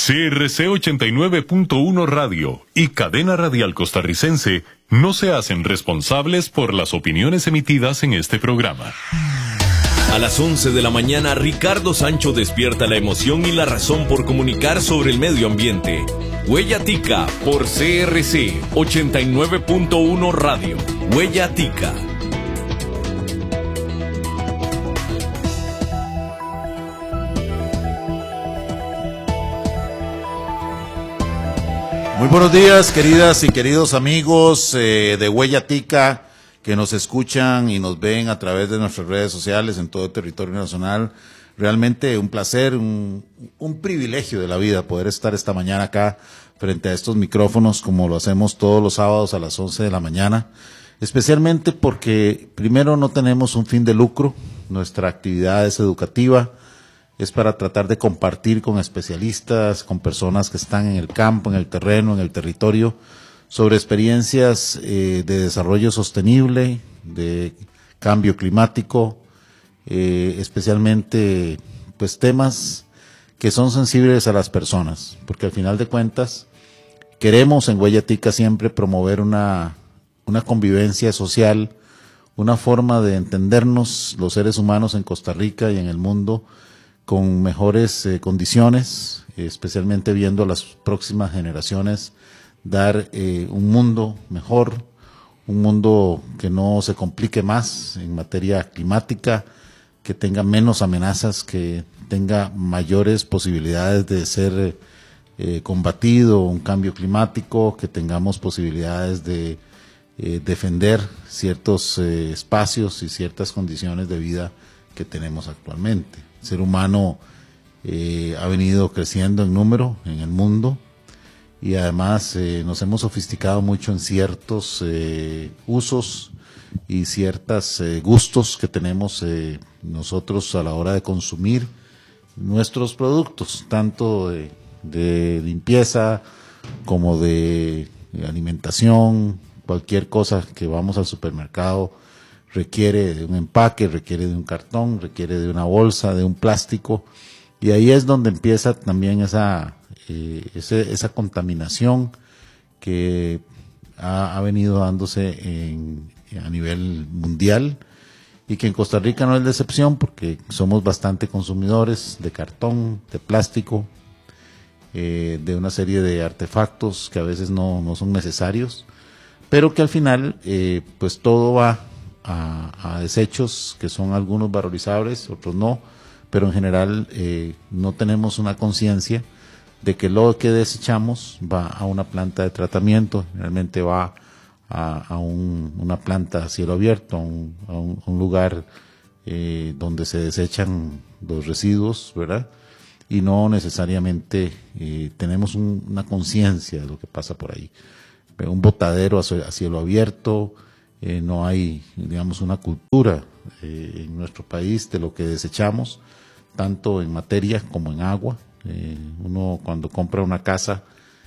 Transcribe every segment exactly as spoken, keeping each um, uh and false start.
C R C ochenta y nueve punto uno Radio y Cadena Radial Costarricense no se hacen responsables por las opiniones emitidas en este programa. A las once de la mañana, Ricardo Sancho despierta la emoción y la razón por comunicar sobre el medio ambiente. Huella Tica por C R C ochenta y nueve punto uno Radio. Huella Tica. Muy buenos días, queridas y queridos amigos eh, de Huella Tica, que nos escuchan y nos ven a través de nuestras redes sociales en todo el territorio nacional. Realmente un placer, un, un privilegio de la vida poder estar esta mañana acá frente a estos micrófonos, como lo hacemos todos los sábados a las once de la mañana, especialmente porque primero no tenemos un fin de lucro, nuestra actividad es educativa, es para tratar de compartir con especialistas, con personas que están en el campo, en el terreno, en el territorio, sobre experiencias eh, de desarrollo sostenible, de cambio climático, eh, especialmente pues temas que son sensibles a las personas, porque al final de cuentas queremos en Huella Tica siempre promover una, una convivencia social, una forma de entendernos los seres humanos en Costa Rica y en el mundo con mejores eh, condiciones, eh, especialmente viendo a las próximas generaciones dar eh, un mundo mejor, un mundo que no se complique más en materia climática, que tenga menos amenazas, que tenga mayores posibilidades de ser eh, combatido un cambio climático, que tengamos posibilidades de eh, defender ciertos eh, espacios y ciertas condiciones de vida que tenemos actualmente. El ser humano eh, ha venido creciendo en número en el mundo y además eh, nos hemos sofisticado mucho en ciertos eh, usos y ciertos eh, gustos que tenemos eh, nosotros a la hora de consumir nuestros productos, tanto de, de limpieza como de, de alimentación. Cualquier cosa que vamos al supermercado requiere de un empaque, requiere de un cartón, requiere de una bolsa, de un plástico, y ahí es donde empieza también esa, eh, ese, esa contaminación que ha, ha venido dándose en, a nivel mundial y que en Costa Rica no es la excepción porque somos bastante consumidores de cartón, de plástico, eh, de una serie de artefactos que a veces no, no son necesarios, pero que al final eh, pues todo va A, a desechos que son algunos valorizables, otros no, pero en general eh, no tenemos una conciencia de que lo que desechamos va a una planta de tratamiento, realmente va a, a un, una planta a cielo abierto, a un, a un, a un lugar eh, donde se desechan los residuos, ¿verdad? Y no necesariamente eh, tenemos un, una conciencia de lo que pasa por ahí. Un botadero a, a cielo abierto. Eh, no hay, digamos, una cultura eh, en nuestro país de lo que desechamos, tanto en materia como en agua. Eh, uno cuando compra una casa,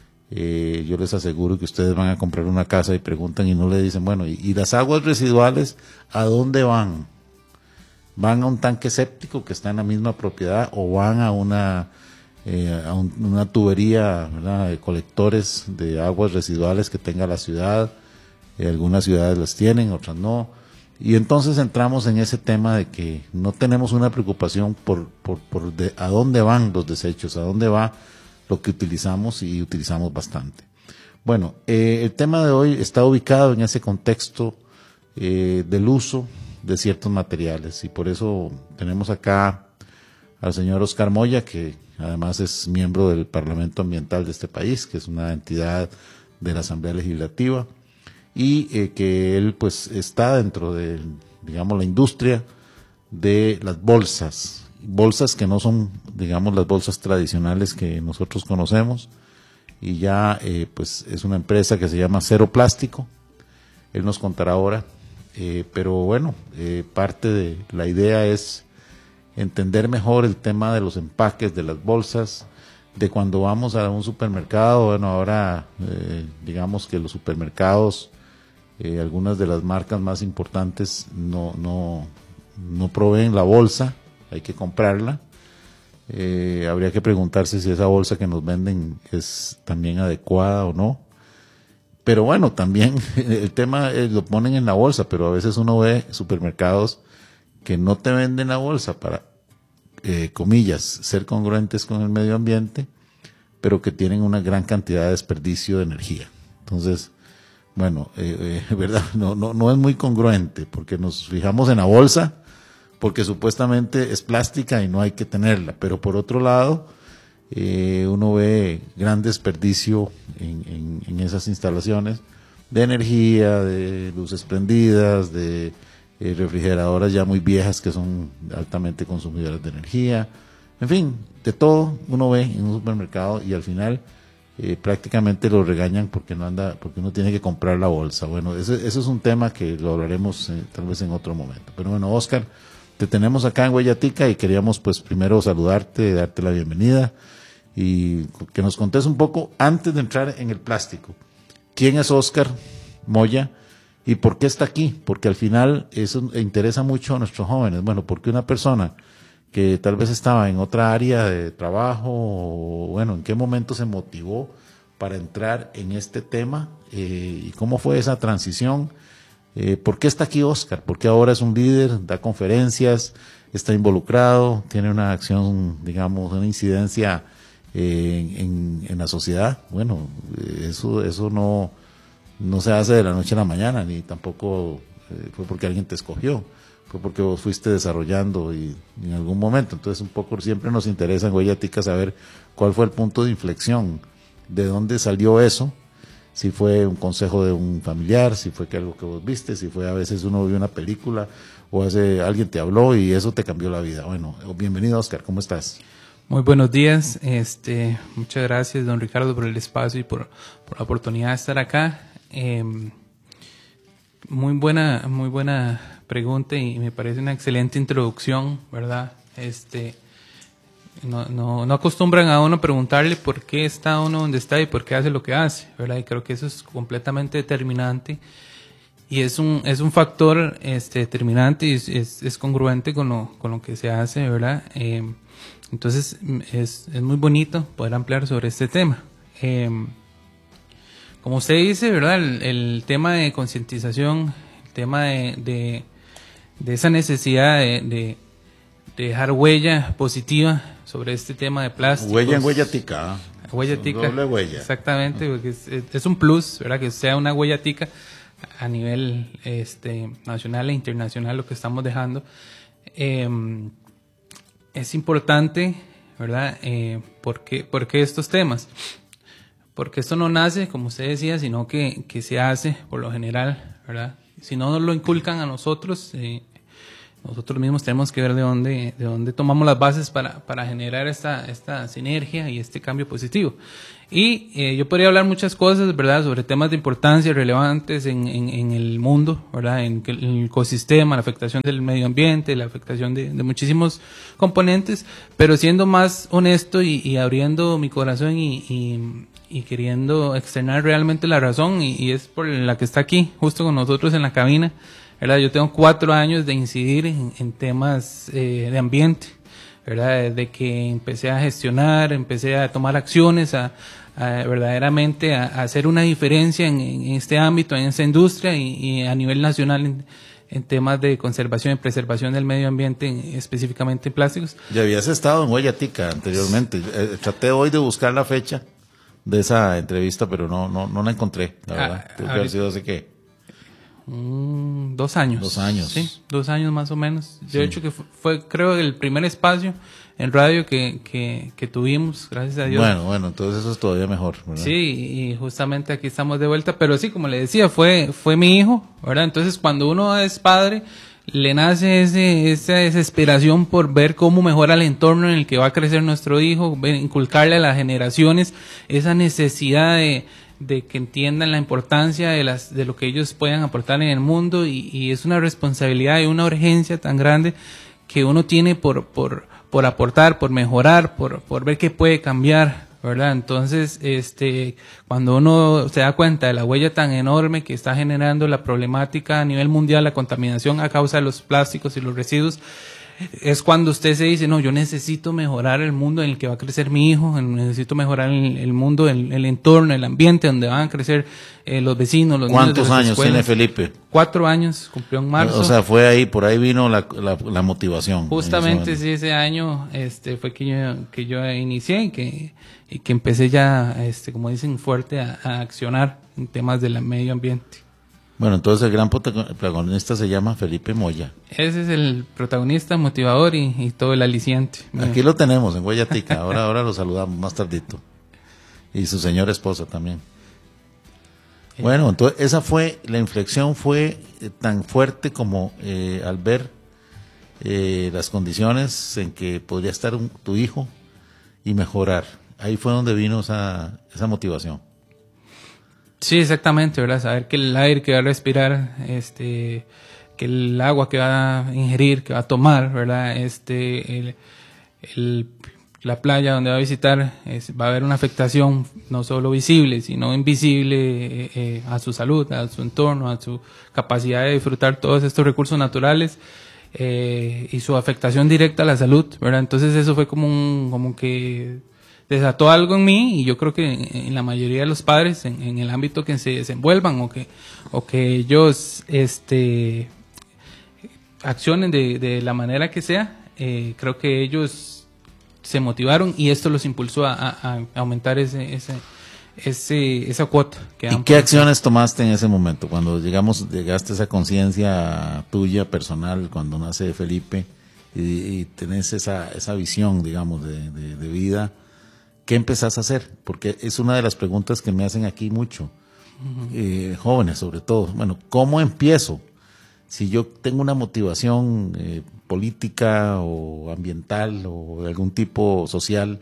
eh, yo les aseguro que ustedes van a comprar una casa y preguntan y no le dicen, bueno, ¿y, y las aguas residuales a dónde van? ¿Van a un tanque séptico que está en la misma propiedad o van a una, eh, a un, una tubería, ¿verdad?, de colectores de aguas residuales que tenga la ciudad? Eh, algunas ciudades las tienen, otras no, y entonces entramos en ese tema de que no tenemos una preocupación por, por, por de, a dónde van los desechos, a dónde va lo que utilizamos y utilizamos bastante. Bueno, eh, el tema de hoy está ubicado en ese contexto eh, del uso de ciertos materiales y por eso tenemos acá al señor Oscar Moya, que además es miembro del Parlamento Ambiental de este país, que es una entidad de la Asamblea Legislativa, y eh, que él pues está dentro de, digamos, la industria de las bolsas, bolsas que no son, digamos, las bolsas tradicionales que nosotros conocemos, y ya eh, pues es una empresa que se llama Cero Plástico. Él nos contará ahora, eh, pero bueno, eh, parte de la idea es entender mejor el tema de los empaques de las bolsas, de cuando vamos a un supermercado. Bueno, ahora eh, digamos que los supermercados, Eh, algunas de las marcas más importantes no, no, no proveen la bolsa, hay que comprarla, Eh, habría que preguntarse si esa bolsa que nos venden es también adecuada o no. Pero bueno, también el tema eh, lo ponen en la bolsa, pero a veces uno ve supermercados que no te venden la bolsa para, eh, comillas, ser congruentes con el medio ambiente, pero que tienen una gran cantidad de desperdicio de energía. Entonces, bueno, eh, eh, verdad, no, no, no es muy congruente, porque nos fijamos en la bolsa, porque supuestamente es plástica y no hay que tenerla, pero por otro lado, eh, uno ve gran desperdicio en, en, en esas instalaciones de energía, de luces prendidas, de eh, refrigeradoras ya muy viejas que son altamente consumidoras de energía, en fin, de todo uno ve en un supermercado y al final eh, prácticamente lo regañan porque no anda, porque uno tiene que comprar la bolsa. Bueno, ese, ese es un tema que lo hablaremos eh, tal vez en otro momento. Pero bueno, Oscar, te tenemos acá en Huella Tica y queríamos pues primero saludarte, darte la bienvenida y que nos contes un poco antes de entrar en el plástico. ¿Quién es Oscar Moya y por qué está aquí? Porque al final eso interesa mucho a nuestros jóvenes. Bueno, porque una persona que tal vez estaba en otra área de trabajo, o bueno, ¿en qué momento se motivó para entrar en este tema? Eh, ¿Y cómo fue esa transición? Eh, ¿Por qué está aquí Oscar? ¿Por qué ahora es un líder, da conferencias, está involucrado, tiene una acción, digamos, una incidencia eh, en, en la sociedad? Bueno, eso eso no, no se hace de la noche a la mañana, ni tampoco eh, fue porque alguien te escogió. Fue porque vos fuiste desarrollando y, y en algún momento, entonces un poco siempre nos interesa en Huella Tica saber cuál fue el punto de inflexión, de dónde salió eso, si fue un consejo de un familiar, si fue que algo que vos viste, si fue a veces uno vio una película o hace, alguien te habló y eso te cambió la vida. Bueno, bienvenido Oscar, ¿cómo estás? Muy buenos días, este, muchas gracias don Ricardo por el espacio y por, por la oportunidad de estar acá. Eh, muy buena, muy buena pregunta y me parece una excelente introducción, ¿verdad? Este, no, no, no acostumbran a uno preguntarle por qué está uno donde está y por qué hace lo que hace, ¿verdad? Y creo que eso es completamente determinante y es un, es un factor este, determinante y es, es, es congruente con lo, con lo que se hace, ¿verdad? Eh, entonces es, es muy bonito poder ampliar sobre este tema. Eh, como usted dice, ¿verdad? El, el tema de concientización, el tema de, de de esa necesidad de, de, de dejar huella positiva sobre este tema de plástico. Huella en Huella Tica. Huella Tica. Doble huella. Exactamente, porque es, es un plus, ¿verdad? Que sea una huella tica a nivel este, nacional e internacional lo que estamos dejando. Eh, es importante, ¿verdad? Eh, ¿por qué, ¿Por qué estos temas? Porque esto no nace, como usted decía, sino que, que se hace por lo general, ¿verdad? Si no nos lo inculcan a nosotros, eh, nosotros mismos tenemos que ver de dónde, de dónde tomamos las bases para, para generar esta, esta sinergia y este cambio positivo. Y eh, yo podría hablar muchas cosas, ¿verdad?, sobre temas de importancia relevantes en, en, en el mundo, ¿verdad?, en el ecosistema, la afectación del medio ambiente, la afectación de, de muchísimos componentes, pero siendo más honesto y, y abriendo mi corazón y, y, y queriendo externar realmente la razón, y, y es por la que está aquí, justo con nosotros en la cabina, ¿verdad? Yo tengo cuatro años de incidir en, en temas eh, de ambiente, ¿verdad? Desde que empecé a gestionar, empecé a tomar acciones, a, a verdaderamente a, a hacer una diferencia en, en este ámbito, en esta industria y, y a nivel nacional en, en temas de conservación y preservación del medio ambiente, en, específicamente en plásticos. Ya habías estado en Huella Tica anteriormente. Eh, traté hoy de buscar la fecha de esa entrevista, pero no no no la encontré, la verdad. Ah, Tuvo que haber sido hace qué. Mm, dos años. Dos años. Sí, dos años más o menos. Yo Sí. he hecho que fue, fue, creo, el primer espacio en radio que, que, que tuvimos, gracias a Dios. Bueno, bueno, entonces eso es todavía mejor, ¿verdad? Sí, y justamente aquí estamos de vuelta, pero sí, como le decía, fue, fue mi hijo, ¿verdad? Entonces, cuando uno es padre, le nace ese, esa desesperación por ver cómo mejora el entorno en el que va a crecer nuestro hijo, ver- inculcarle a las generaciones esa necesidad de, de que entiendan la importancia de las de lo que ellos puedan aportar en el mundo, y, y es una responsabilidad y una urgencia tan grande que uno tiene por por por aportar, por mejorar, por por ver qué puede cambiar, ¿verdad? Entonces, este, cuando uno se da cuenta de la huella tan enorme que está generando la problemática a nivel mundial, la contaminación a causa de los plásticos y los residuos, es cuando usted se dice, no, yo necesito mejorar el mundo en el que va a crecer mi hijo, necesito mejorar el, el mundo, el, el entorno, el ambiente donde van a crecer eh, los vecinos, los niños de ¿Cuántos las años escuelas. tiene Felipe? Cuatro años, cumplió en marzo. O sea, fue ahí, por ahí vino la, la, la motivación. Justamente sí, ese año este fue que yo, que yo inicié y que, y que empecé ya, este como dicen, fuerte a, a accionar en temas del medio ambiente. Bueno, entonces el gran protagonista se llama Felipe Moya. Ese es el protagonista, motivador y, y todo el aliciente. Aquí lo tenemos en Huella Tica, ahora, ahora lo saludamos más tardito. Y su señora esposa también. Bueno, entonces esa fue, la inflexión fue eh, tan fuerte como eh, al ver eh, las condiciones en que podría estar un, tu hijo y mejorar. Ahí fue donde vino esa, esa motivación. Sí, exactamente, ¿verdad? Saber que el aire que va a respirar, este, que el agua que va a ingerir, que va a tomar, ¿verdad? Este, el, el, la playa donde va a visitar, es, va a haber una afectación no solo visible, sino invisible eh, eh, a su salud, a su entorno, a su capacidad de disfrutar todos estos recursos naturales eh, y su afectación directa a la salud, ¿verdad? Entonces eso fue como un, como que desató algo en mí y yo creo que en la mayoría de los padres en, en el ámbito que se desenvuelvan o que o que ellos este accionen de, de la manera que sea, eh, creo que ellos se motivaron y esto los impulsó a, a, a aumentar ese ese ese esa cuota que ¿Y qué acciones tomaste en ese momento cuando llegamos llegaste a esa conciencia tuya personal cuando nace Felipe y, y tenés esa esa visión, digamos, de, de, de vida? ¿Qué empezás a hacer? Porque es una de las preguntas que me hacen aquí mucho, uh-huh. eh, jóvenes sobre todo. Bueno, ¿cómo empiezo? Si yo tengo una motivación eh, política o ambiental o de algún tipo social,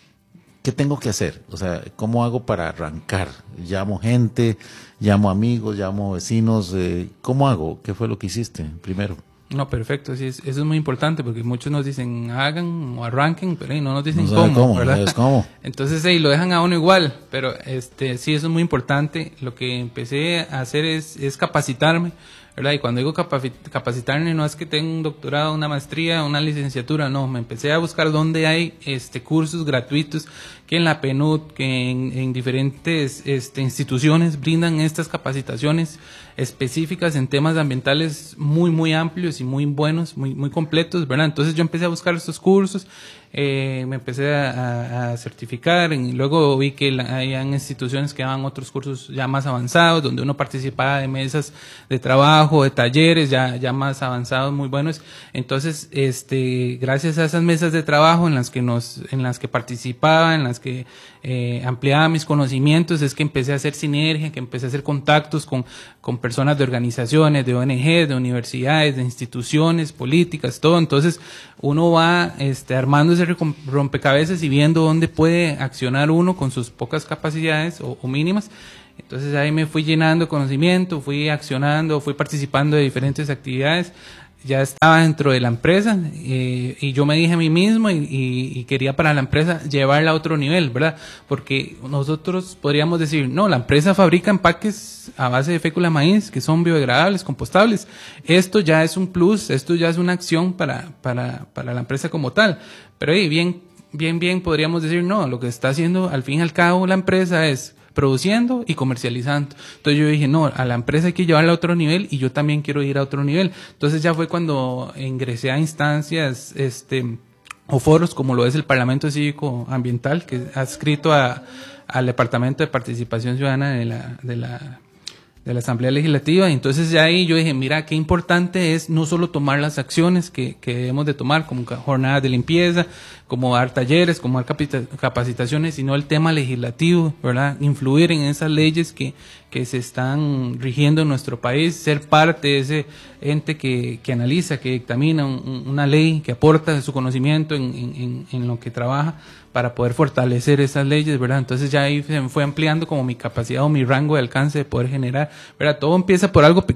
¿qué tengo que hacer? O sea, ¿cómo hago para arrancar? Llamo gente, llamo amigos, llamo vecinos. Eh, ¿Cómo hago? ¿Qué fue lo que hiciste primero? No, perfecto, sí, eso es muy importante porque muchos nos dicen hagan o arranquen, pero no nos dicen no cómo, cómo, ¿verdad? ¿sabes cómo? Entonces, hey, lo dejan a uno igual, pero este sí, eso es muy importante. Lo que empecé a hacer es, es capacitarme, ¿verdad? Y cuando digo capacitarme no es que tenga un doctorado, una maestría, una licenciatura, no, me empecé a buscar dónde hay este cursos gratuitos que en la P N U D, que en, en diferentes este, instituciones brindan estas capacitaciones específicas en temas ambientales muy, muy amplios y muy buenos, muy, muy completos, ¿verdad? Entonces yo empecé a buscar estos cursos, eh, me empecé a, a, a certificar y luego vi que había instituciones que daban otros cursos ya más avanzados, donde uno participaba de mesas de trabajo, de talleres ya, ya más avanzados, muy buenos. Entonces, este, gracias a esas mesas de trabajo en las que nos, en las que participaba, en las que eh, ampliaba mis conocimientos, es que empecé a hacer sinergia, que empecé a hacer contactos con, con personas de organizaciones, de O N G, de universidades, de instituciones, políticas, todo. Entonces, uno va este, armando ese rompecabezas y viendo dónde puede accionar uno con sus pocas capacidades o, o mínimas. Entonces ahí me fui llenando de conocimiento, fui accionando, fui participando de diferentes actividades. Ya estaba dentro de la empresa eh, y yo me dije a mí mismo y, y, y quería para la empresa llevarla a otro nivel, ¿verdad? Porque nosotros podríamos decir, no, la empresa fabrica empaques a base de fécula de maíz que son biodegradables, compostables. Esto ya es un plus, esto ya es una acción para, para, para la empresa como tal. Pero hey, bien, bien, bien podríamos decir, no, lo que está haciendo al fin y al cabo la empresa es produciendo y comercializando. Entonces yo dije, no, a la empresa hay que llevarla a otro nivel y yo también quiero ir a otro nivel. Entonces ya fue cuando ingresé a instancias este o foros como lo es el Parlamento Cívico Ambiental, que ha adscrito a, al Departamento de Participación Ciudadana de la, de la de la Asamblea Legislativa. Y entonces ya ahí yo dije, mira, qué importante es no solo tomar las acciones que, que debemos de tomar, como jornadas de limpieza, como dar talleres, como dar capacitaciones, sino el tema legislativo, ¿verdad? Influir en esas leyes que, que se están rigiendo en nuestro país, ser parte de ese ente que, que analiza, que dictamina un, una ley, que aporta su conocimiento en, en, en lo que trabaja para poder fortalecer esas leyes, ¿verdad? Entonces ya ahí se me fue ampliando como mi capacidad o mi rango de alcance de poder generar, ¿verdad? Todo empieza por algo pequeño,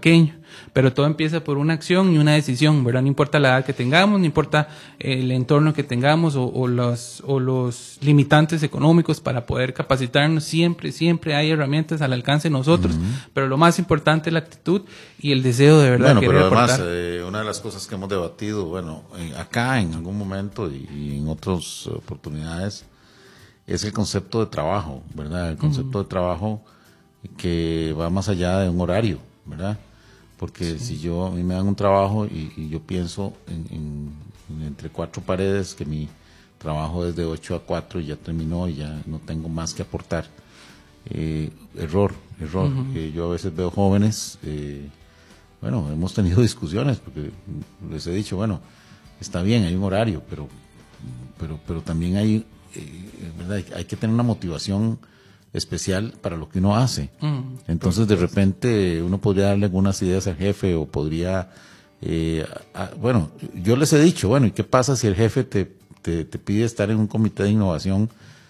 Pero todo empieza por una acción y una decisión, ¿verdad? No importa la edad que tengamos, no importa el entorno que tengamos o, o, los, o los limitantes económicos para poder capacitarnos. Siempre, siempre hay herramientas al alcance de nosotros, uh-huh. pero lo más importante es la actitud y el deseo de verdad. Bueno, pero además, eh, una de las cosas que hemos debatido, bueno, eh, acá en algún momento y, y en otras oportunidades, es el concepto de trabajo, ¿verdad? El concepto uh-huh. de trabajo que va más allá de un horario, ¿verdad? Porque sí. si yo, a mí me dan un trabajo y, y yo pienso en, en, en entre cuatro paredes que mi trabajo es de ocho a cuatro y ya terminó y ya no tengo más que aportar. Eh, error, error. Uh-huh. Eh, yo a veces veo jóvenes, eh, bueno, hemos tenido discusiones porque les he dicho, bueno, está bien, hay un horario, pero, pero, pero también hay, eh, ¿verdad? Hay, hay que tener una motivación especial para lo que uno hace. Mm, Entonces de repente uno podría darle algunas ideas al jefe o podría, eh, a, bueno, yo les he dicho, bueno, ¿y qué pasa si el jefe te, te, te pide estar en un comité de innovación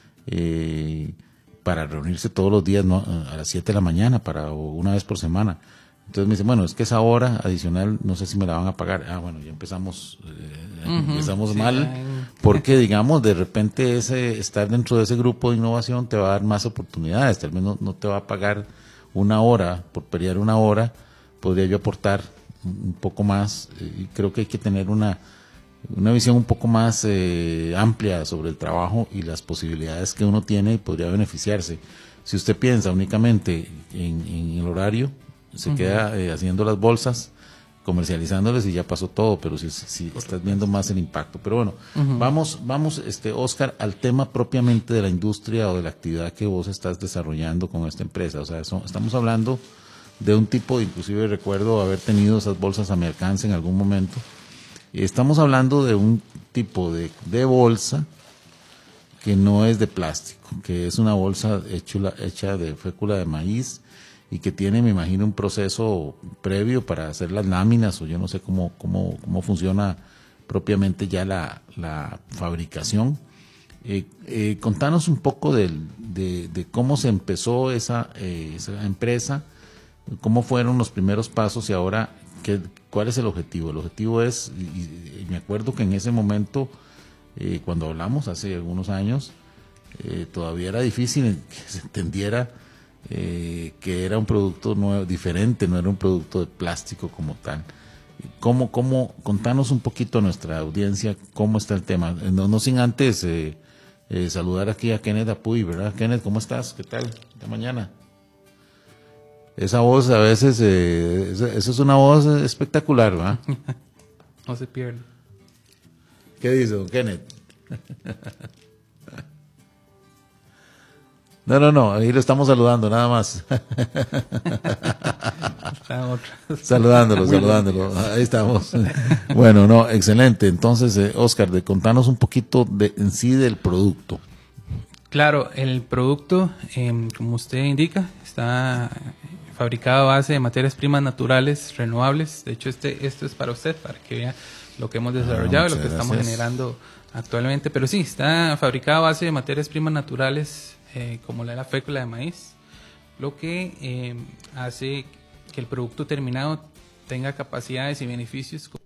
eh, para reunirse todos los días, ¿no? A las siete de la mañana para o una vez por semana? Entonces me dice, bueno, es que esa hora adicional no sé si me la van a pagar. Ah, bueno, ya empezamos eh, uh-huh, empezamos sí, mal, hay... porque digamos, de repente ese estar dentro de ese grupo de innovación te va a dar más oportunidades, tal vez no, no te va a pagar una hora, por pelear una hora, podría yo aportar un poco más, y creo que hay que tener una, una visión un poco más eh, amplia sobre el trabajo y las posibilidades que uno tiene y podría beneficiarse. Si usted piensa únicamente en, en el horario, se uh-huh. queda eh, haciendo las bolsas, comercializándoles y ya pasó todo, pero si, si estás viendo más el impacto. Pero bueno, uh-huh. vamos, vamos, este, Oscar, al tema propiamente de la industria o de la actividad que vos estás desarrollando con esta empresa. O sea, son, estamos hablando de un tipo, inclusive recuerdo haber tenido esas bolsas a mi alcance en algún momento. Y estamos hablando de un tipo de, de bolsa que no es de plástico, que es una bolsa hecha, hecha de fécula de maíz, y que tiene, me imagino, un proceso previo para hacer las láminas, o yo no sé cómo cómo cómo funciona propiamente ya la, la fabricación. Eh, eh, contanos un poco del, de, de cómo se empezó esa, eh, esa empresa, cómo fueron los primeros pasos y ahora qué, cuál es el objetivo. El objetivo es, y, y me acuerdo que en ese momento, eh, cuando hablamos hace algunos años, eh, todavía era difícil que se entendiera Eh, que era un producto nuevo, diferente, no era un producto de plástico como tal. ¿Cómo, cómo, contanos un poquito a nuestra audiencia cómo está el tema? No, no sin antes eh, eh, saludar aquí a Kenneth Apuy, ¿verdad? Kenneth, ¿cómo estás? ¿Qué tal? De mañana. Esa voz a veces, eh, eso, eso es una voz espectacular, ¿verdad? No se pierde. ¿Qué dice don Kenneth? No, no, no, ahí lo estamos saludando, nada más. saludándolo, saludándolo, ahí estamos. Bueno, no, excelente. Entonces, eh, Oscar, de contanos un poquito de, en sí del producto. Claro, el producto, eh, como usted indica, está fabricado a base de materias primas naturales, renovables. De hecho, este esto es para usted, para que vea lo que hemos desarrollado, ah, lo que gracias. Estamos generando actualmente. Pero sí, está fabricado a base de materias primas naturales, Eh, como la, la fécula de maíz, lo que eh, hace que el producto terminado tenga capacidades y beneficios